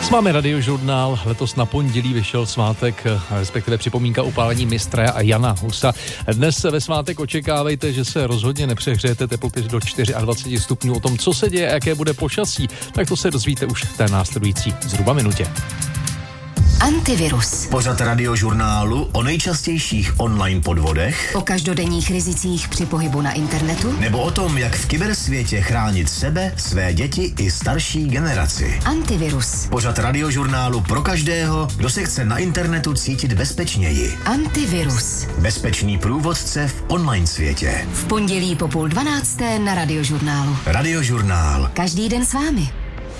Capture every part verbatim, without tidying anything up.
S vámi Radiožurnál. Letos na pondělí vyšel svátek, respektive připomínka upálení mistra a Jana Husa. Dnes ve svátek očekávejte, že se rozhodně nepřehřejete, teploty do dvacet čtyři stupňů. O tom, co se děje, jaké bude počasí, tak to se dozvíte už v té následující zhruba minutě. Antivirus. Pořad Radiožurnálu o nejčastějších online podvodech, O každodenních rizicích při pohybu na internetu, nebo o tom, jak v kybersvětě chránit sebe, své děti i starší generaci. Antivirus. Pořad Radiožurnálu pro každého, kdo se chce na internetu cítit bezpečněji. Antivirus. Bezpečný průvodce v online světě. V pondělí po půl dvanácté na Radiožurnálu. Radiožurnál. Každý den s vámi.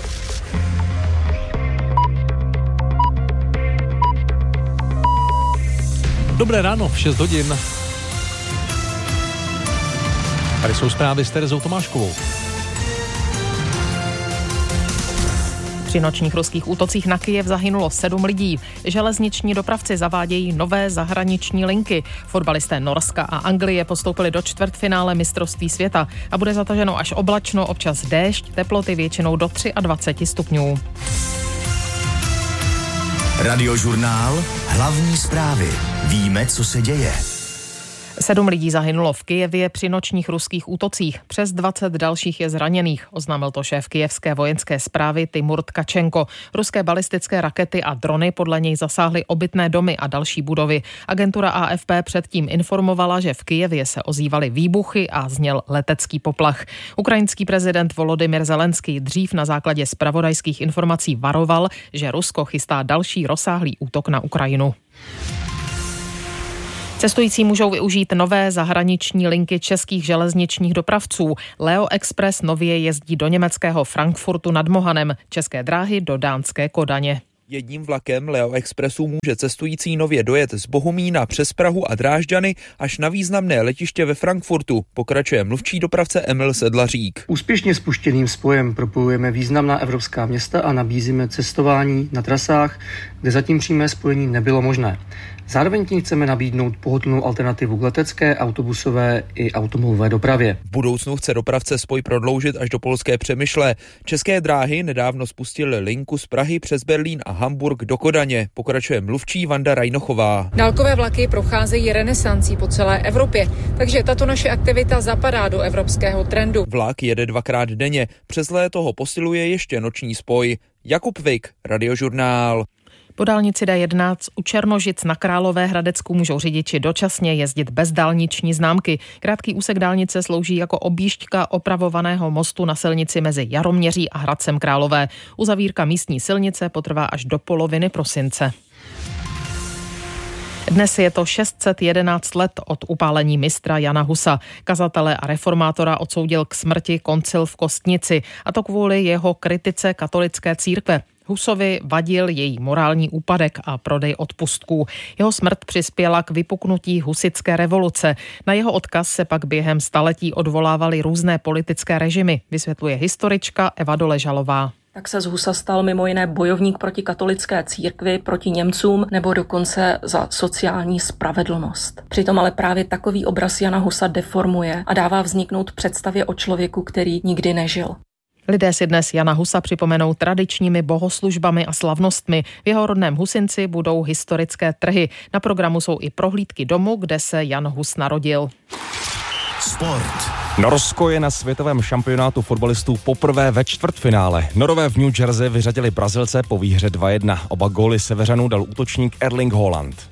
Dobré ráno, v šest hodin. Tady jsou zprávy s Terezou Tomáškovou. Při nočních ruských útocích na Kyjev zahynulo sedm lidí. Železniční dopravci zavádějí nové zahraniční linky. Fotbalisté Norska a Anglie postoupili do čtvrtfinále mistrovství světa a bude zataženo až oblačno, občas déšť, teploty většinou do dvacet tři stupňů. Radiožurnál. Hlavní zprávy. Víme, co se děje. Sedm lidí zahynulo v Kyjevě při nočních ruských útocích. Přes dvacet dalších je zraněných, oznámil to šéf kyjevské vojenské správy Timur Tkačenko. Ruské balistické rakety a drony podle něj zasáhly obytné domy a další budovy. Agentura A F P předtím informovala, že v Kyjevě se ozývaly výbuchy a zněl letecký poplach. Ukrajinský prezident Volodymyr Zelenský dřív na základě zpravodajských informací varoval, že Rusko chystá další rozsáhlý útok na Ukrajinu. Cestující můžou využít nové zahraniční linky českých železničních dopravců. Leo Express nově jezdí do německého Frankfurtu nad Mohanem, České dráhy do dánské Kodaně. Jedním vlakem Leo Expressu může cestující nově dojet z Bohumína přes Prahu a Drážďany až na významné letiště ve Frankfurtu, pokračuje mluvčí dopravce Emil Sedlařík. Úspěšně spuštěným spojem propojujeme významná evropská města a nabízíme cestování na trasách, kde zatím přímé spojení nebylo možné. Zároveň tím chceme nabídnout pohodlnou alternativu k letecké, autobusové i automobilové dopravě. V budoucnu chce dopravce spoj prodloužit až do polské Přemyšle. České dráhy nedávno spustily linku z Prahy přes Berlín a Hamburg do Kodaně, pokračuje mluvčí Vanda Rajnochová. Dálkové vlaky procházejí renesancí po celé Evropě, takže tato naše aktivita zapadá do evropského trendu. Vlak jede dvakrát denně, přes léto ho posiluje ještě noční spoj. Jakub Vik, Radiožurnál. Po dálnici D jedenáct u Černožic na Královéhradecku můžou řidiči dočasně jezdit bez dálniční známky. Krátký úsek dálnice slouží jako objížďka opravovaného mostu na silnici mezi Jaroměří a Hradcem Králové. Uzavírka místní silnice potrvá až do poloviny prosince. Dnes je to šest set jedenáct let od upálení mistra Jana Husa. Kazatele a reformátora odsoudil k smrti koncil v Kostnici, a to kvůli jeho kritice katolické církve. Husovi vadil její morální úpadek a prodej odpustků. Jeho smrt přispěla k vypuknutí husitské revoluce. Na jeho odkaz se pak během staletí odvolávaly různé politické režimy, vysvětluje historička Eva Doležalová. Tak se z Husa stal mimo jiné bojovník proti katolické církvi, proti Němcům nebo dokonce za sociální spravedlnost. Přitom ale právě takový obraz Jana Husa deformuje a dává vzniknout představě o člověku, který nikdy nežil. Lidé si dnes Jana Husa připomenou tradičními bohoslužbami a slavnostmi. V jeho rodném Husinci budou historické trhy. Na programu jsou i prohlídky domu, kde se Jan Hus narodil. Sport. Norsko je na světovém šampionátu fotbalistů poprvé ve čtvrtfinále. Norové v New Jersey vyřadili Brazilce po výhře dva jedna. Oba góly Severanů dal útočník Erling Haaland.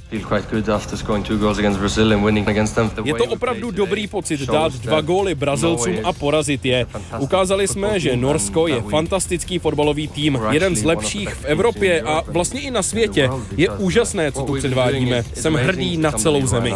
Je to opravdu dobrý pocit dát dva góly Brazilcům a porazit je. Ukázali jsme, že Norsko je fantastický fotbalový tým, jeden z lepších v Evropě a vlastně i na světě. Je úžasné, co tu předvádíme. Jsem hrdý na celou zemi.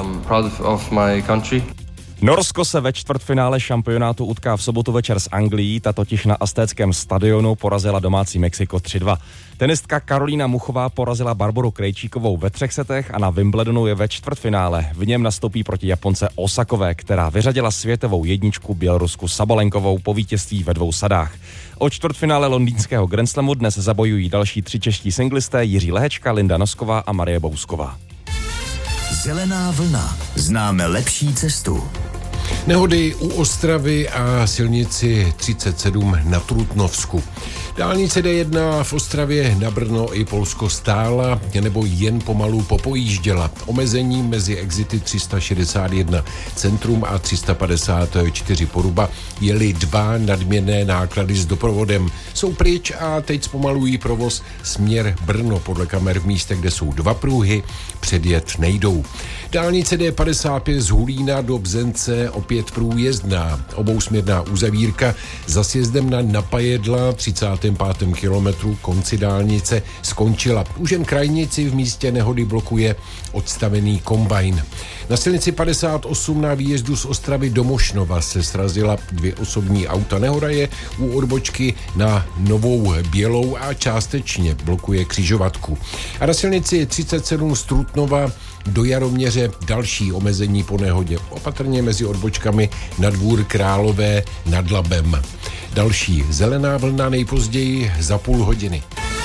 Norsko se ve čtvrtfinále šampionátu utká v sobotu večer s Anglií, ta totiž na Aztéckém stadionu porazila domácí Mexiko tři dva. Tenistka Karolína Muchová porazila Barboru Krejčíkovou ve třech setech a na Wimbledonu je ve čtvrtfinále. V něm nastoupí proti Japonce Osakové, která vyřadila světovou jedničku Bělorusku Sabalenkovou po vítězství ve dvou sadách. O čtvrtfinále londýnského Grand Slamu dnes zabojují další tři čeští singlisté Jiří Lehečka, Linda Nosková a Marie Bousková. Zelená vlna. Známe lepší cestu. Nehody u Ostravy a silnici třicet sedm na Trutnovsku. Dálnice D jedna v Ostravě na Brno i Polsko stála nebo jen pomalu popojížděla. Omezení mezi exity tři sta šedesát jedna Centrum a tři sta padesát čtyři Poruba jeli dva nadměrné náklady s doprovodem. Jsou pryč a teď zpomalují provoz směr Brno. Podle kamer v místech, kde jsou dva pruhy, předjet nejdou. Dálnice D padesát pět z Hulína do Bzence opět průjezdná. Obousměrná uzavírka za sjezdem na Napajedla třicátém pátém kilometru konci dálnice skončila. Už jen krajnici v místě nehody blokuje odstavený kombajn. Na silnici padesát osm na výjezdu z Ostravy do Mošnova se srazila dvě osobní auta. Nehoda je u odbočky na Novou Bělou a částečně blokuje křižovatku. A na silnici třicet sedm z Trutnova do Jaroměře další omezení po nehodě. Opatrně mezi odbočkami na Dvůr Králové nad Labem. Další zelená vlna nejpozději za půl hodiny.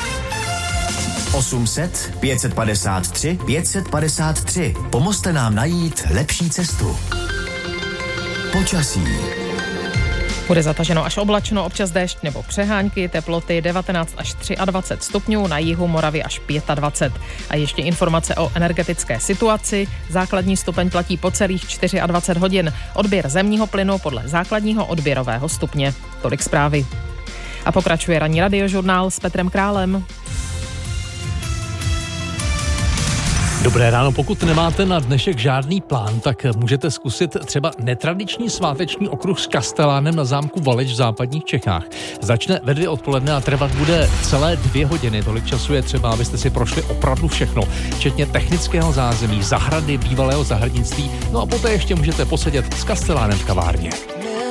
osm set, pět set padesát tři, pět set padesát tři. Pomozte nám najít lepší cestu. Počasí. Bude zataženo až oblačno, občas déšť nebo přehánky, teploty devatenáct až dvacet tři stupňů, na jihu Moravy až dvacet pět. A ještě informace o energetické situaci. Základní stupeň platí po celých dvacet čtyři hodin. Odběr zemního plynu podle základního odběrového stupně. Tolik zprávy. A pokračuje ranní radiožurnál s Petrem Králem. Dobré ráno, pokud nemáte na dnešek žádný plán, tak můžete zkusit třeba netradiční sváteční okruh s kastelánem na zámku Valeč v západních Čechách. Začne ve dvě odpoledne a trvat bude celé dvě hodiny. Tolik času je třeba, abyste si prošli opravdu všechno, včetně technického zázemí, zahrady, bývalého zahradnictví, no a poté ještě můžete posedět s kastelánem v kavárně.